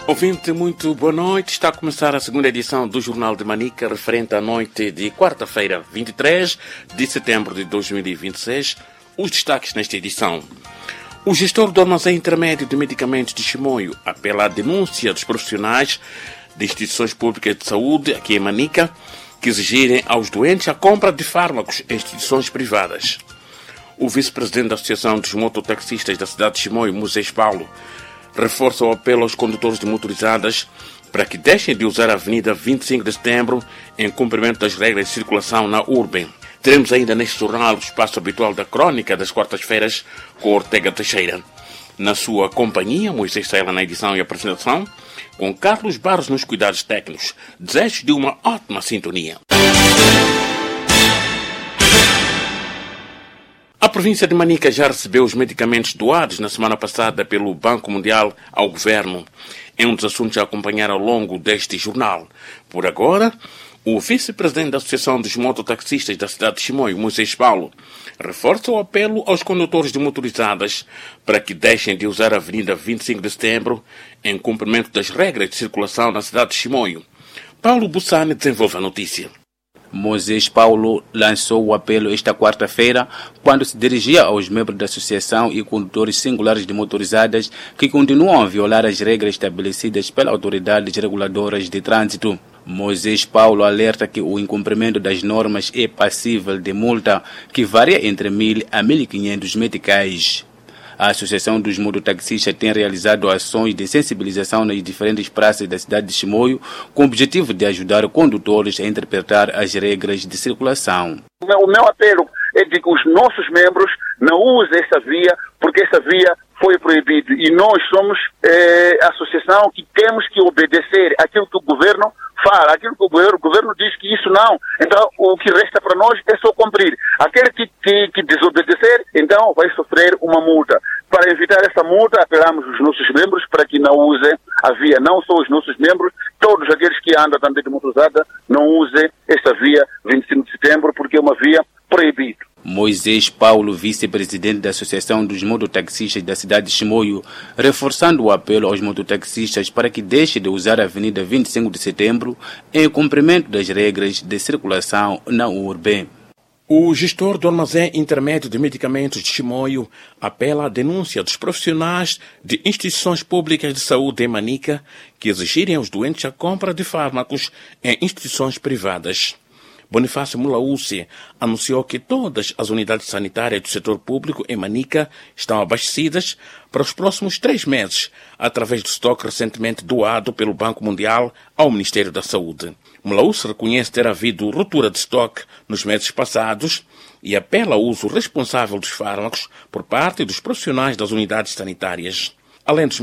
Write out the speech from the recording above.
Ouvinte, muito boa noite. Está a começar a segunda edição do Jornal de Manica, referente à noite de quarta-feira, 23 de setembro de 2026. Os destaques nesta edição. O gestor do armazém intermédio de medicamentos de Chimoio apela à denúncia dos profissionais de instituições públicas de saúde aqui em Manica que exigirem aos doentes a compra de fármacos em instituições privadas. O vice-presidente da Associação dos Mototaxistas da cidade de Chimoio, Moisés Paulo, reforça o apelo aos condutores de motorizadas para que deixem de usar a Avenida 25 de Setembro em cumprimento das regras de circulação na urbe. Teremos ainda neste jornal o espaço habitual da crónica das quartas-feiras com Ortega Teixeira. Na sua companhia, Moisés Saila na edição e apresentação, com Carlos Barros nos cuidados técnicos. Desejo de uma ótima sintonia. A província de Manica já recebeu os medicamentos doados na semana passada pelo Banco Mundial ao governo. É um dos assuntos a acompanhar ao longo deste jornal. Por agora, o vice-presidente da Associação dos Mototaxistas da cidade de Chimoio, Moisés Paulo, reforça o apelo aos condutores de motorizadas para que deixem de usar a Avenida 25 de Setembro em cumprimento das regras de circulação na cidade de Chimoio. Paulo Bussani desenvolve a notícia. Moisés Paulo lançou o apelo esta quarta-feira quando se dirigia aos membros da associação e condutores singulares de motorizadas que continuam a violar as regras estabelecidas pelas autoridades reguladoras de trânsito. Moisés Paulo alerta que o incumprimento das normas é passível de multa que varia entre 1.000 a 1.500 meticais. A Associação dos Mototaxistas tem realizado ações de sensibilização nas diferentes praças da cidade de Chimoio com o objetivo de ajudar condutores a interpretar as regras de circulação. O meu apelo é de que os nossos membros não usem essa via, porque essa via foi proibida. E nós somos a associação que temos que obedecer aquilo que o governo fala, aquilo que o governo diz que isso não. Então, o que resta para nós é só cumprir. Aquele que desobedecer, então vai sofrer uma multa. Para evitar essa multa, apelamos os nossos membros para que não usem a via. Não só os nossos membros, todos aqueles que andam também de motorizada, não usem essa via 25 de setembro, porque é uma via proibida. Moisés Paulo, vice-presidente da Associação dos Mototaxistas da cidade de Chimoio, reforçando o apelo aos mototaxistas para que deixem de usar a Avenida 25 de Setembro em cumprimento das regras de circulação na urbe. O gestor do armazém intermédio de medicamentos de Chimoio apela à denúncia dos profissionais de instituições públicas de saúde em Manica que exigirem aos doentes a compra de fármacos em instituições privadas. Bonifácio Mulaúce anunciou que todas as unidades sanitárias do setor público em Manica estão abastecidas para os próximos 3 meses, através do estoque recentemente doado pelo Banco Mundial ao Ministério da Saúde. Mulaúce reconhece ter havido ruptura de estoque nos meses passados e apela ao uso responsável dos fármacos por parte dos profissionais das unidades sanitárias. Além dos